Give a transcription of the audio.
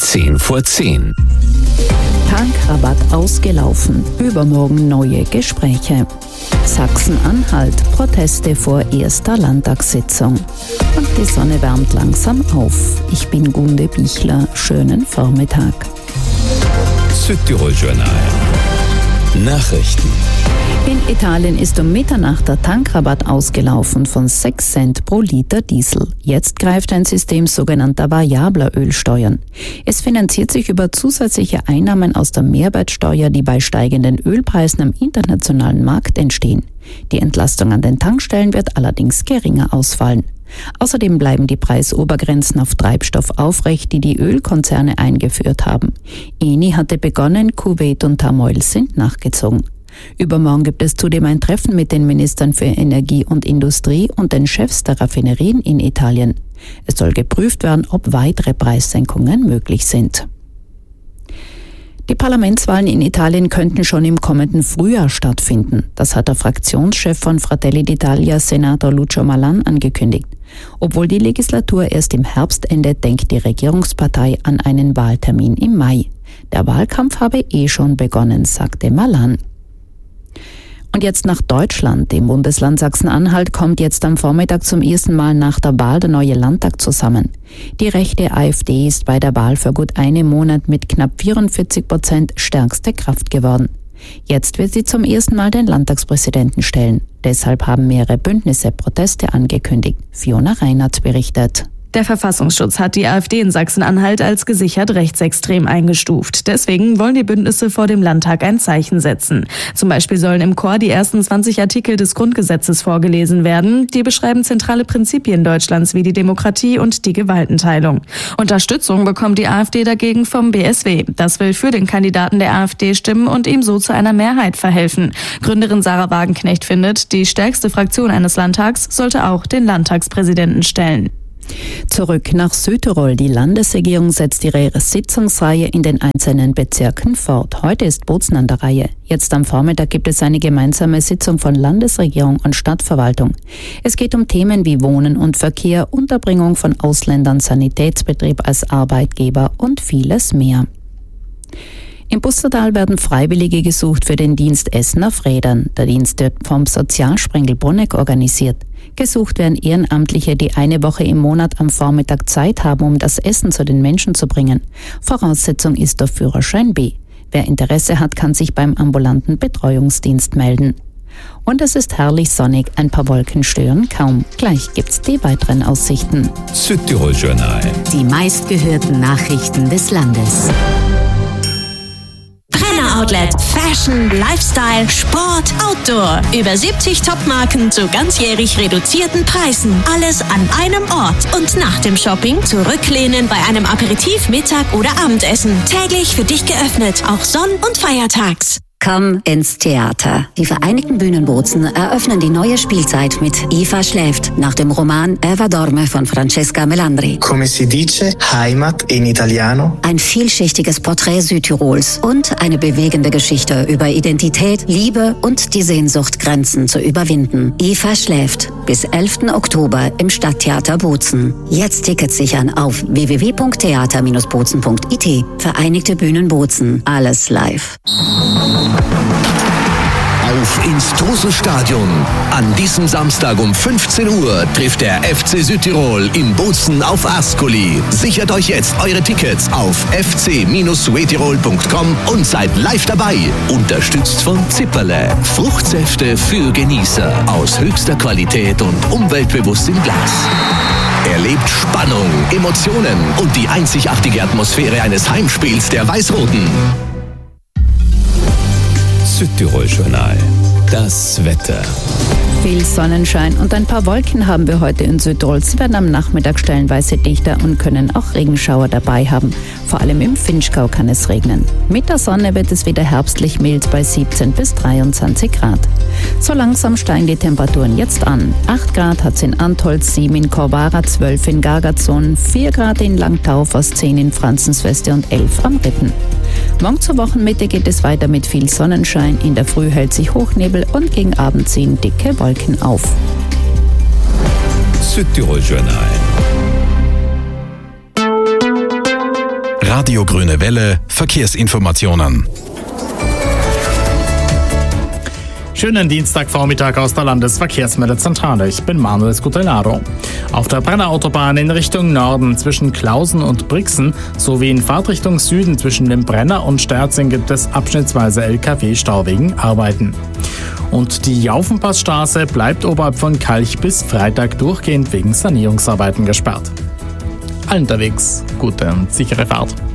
10:10. Tankrabatt ausgelaufen, übermorgen neue Gespräche. Sachsen-Anhalt, Proteste vor erster Landtagssitzung. Und die Sonne wärmt langsam auf. Ich bin Gunde Bichler, schönen Vormittag. Südtirol-Journal. Nachrichten. In Italien ist um Mitternacht der Tankrabatt ausgelaufen von 6 Cent pro Liter Diesel. Jetzt greift ein System sogenannter variabler Ölsteuern. Es finanziert sich über zusätzliche Einnahmen aus der Mehrwertsteuer, die bei steigenden Ölpreisen am internationalen Markt entstehen. Die Entlastung an den Tankstellen wird allerdings geringer ausfallen. Außerdem bleiben die Preisobergrenzen auf Treibstoff aufrecht, die die Ölkonzerne eingeführt haben. Eni hatte begonnen, Kuwait und Tamoil sind nachgezogen. Übermorgen gibt es zudem ein Treffen mit den Ministern für Energie und Industrie und den Chefs der Raffinerien in Italien. Es soll geprüft werden, ob weitere Preissenkungen möglich sind. Die Parlamentswahlen in Italien könnten schon im kommenden Frühjahr stattfinden. Das hat der Fraktionschef von Fratelli d'Italia, Senator Lucio Malan, angekündigt. Obwohl die Legislatur erst im Herbst endet, denkt die Regierungspartei an einen Wahltermin im Mai. Der Wahlkampf habe schon begonnen, sagte Malan. Und jetzt nach Deutschland. Im Bundesland Sachsen-Anhalt kommt jetzt am Vormittag zum ersten Mal nach der Wahl der neue Landtag zusammen. Die rechte AfD ist bei der Wahl für gut einen Monat mit knapp 44% stärkste Kraft geworden. Jetzt wird sie zum ersten Mal den Landtagspräsidenten stellen. Deshalb haben mehrere Bündnisse Proteste angekündigt. Fiona Reinhardt berichtet. Der Verfassungsschutz hat die AfD in Sachsen-Anhalt als gesichert rechtsextrem eingestuft. Deswegen wollen die Bündnisse vor dem Landtag ein Zeichen setzen. Zum Beispiel sollen im Chor die ersten 20 Artikel des Grundgesetzes vorgelesen werden. Die beschreiben zentrale Prinzipien Deutschlands wie die Demokratie und die Gewaltenteilung. Unterstützung bekommt die AfD dagegen vom BSW. Das will für den Kandidaten der AfD stimmen und ihm so zu einer Mehrheit verhelfen. Gründerin Sarah Wagenknecht findet, die stärkste Fraktion eines Landtags sollte auch den Landtagspräsidenten stellen. Zurück nach Südtirol. Die Landesregierung setzt ihre Sitzungsreihe in den einzelnen Bezirken fort. Heute ist Bozen an der Reihe. Jetzt am Vormittag gibt es eine gemeinsame Sitzung von Landesregierung und Stadtverwaltung. Es geht um Themen wie Wohnen und Verkehr, Unterbringung von Ausländern, Sanitätsbetrieb als Arbeitgeber und vieles mehr. Im Pustertal werden Freiwillige gesucht für den Dienst Essen auf Rädern. Der Dienst wird vom Sozialsprengel Bonneck organisiert. Gesucht werden Ehrenamtliche, die eine Woche im Monat am Vormittag Zeit haben, um das Essen zu den Menschen zu bringen. Voraussetzung ist der Führerschein B. Wer Interesse hat, kann sich beim ambulanten Betreuungsdienst melden. Und es ist herrlich sonnig, ein paar Wolken stören kaum. Gleich gibt's die weiteren Aussichten. Südtirol-Journal. Die meistgehörten Nachrichten des Landes. Outlet. Fashion, Lifestyle, Sport, Outdoor. Über 70 Topmarken zu ganzjährig reduzierten Preisen. Alles an einem Ort. Und nach dem Shopping zurücklehnen bei einem Aperitif, Mittag oder Abendessen. Täglich für dich geöffnet, auch Sonn- und Feiertags. Komm ins Theater. Die Vereinigten Bühnen Bozen eröffnen die neue Spielzeit mit Eva schläft, nach dem Roman Eva dorme von Francesca Melandri. Come si dice, Heimat in Italiano. Ein vielschichtiges Porträt Südtirols und eine bewegende Geschichte über Identität, Liebe und die Sehnsucht, Grenzen zu überwinden. Eva schläft. Bis 11. Oktober im Stadttheater Bozen. Jetzt Tickets sichern auf www.theater-bozen.it. Vereinigte Bühnen Bozen. Alles live. Auf ins Truselstadion. An diesem Samstag um 15 Uhr trifft der FC Südtirol in Bozen auf Ascoli. Sichert euch jetzt eure Tickets auf fc-suetirol.com und seid live dabei. Unterstützt von Zipperle. Fruchtsäfte für Genießer. Aus höchster Qualität und umweltbewusst im Glas. Erlebt Spannung, Emotionen und die einzigartige Atmosphäre eines Heimspiels der Weiß-Roten. Südtirol-Journal. Das Wetter. Viel Sonnenschein und ein paar Wolken haben wir heute in Südtirol. Sie werden am Nachmittag stellenweise dichter und können auch Regenschauer dabei haben. Vor allem im Vinschgau kann es regnen. Mit der Sonne wird es wieder herbstlich mild bei 17 bis 23 Grad. So langsam steigen die Temperaturen jetzt an. 8 Grad hat es in Antholz, 7 in Korvara, 12 in Gargazon, 4 Grad in Langtau, fast 10 in Franzensweste und 11 am Ritten. Morgen zur Wochenmitte geht es weiter mit viel Sonnenschein. In der Früh hält sich Hochnebel und gegen Abend ziehen dicke Wolken auf. Südtirol-Journal. Radio Grüne Welle Verkehrsinformationen. Schönen Dienstagvormittag aus der Landesverkehrsmeldezentrale. Ich bin Manuel Scutelaro. Auf der Brennerautobahn in Richtung Norden zwischen Klausen und Brixen sowie in Fahrtrichtung Süden zwischen dem Brenner und Sterzing gibt es abschnittsweise LKW-Stau wegen Arbeiten. Und die Jaufenpassstraße bleibt oberhalb von Kalch bis Freitag durchgehend wegen Sanierungsarbeiten gesperrt. Allen unterwegs gute und sichere Fahrt.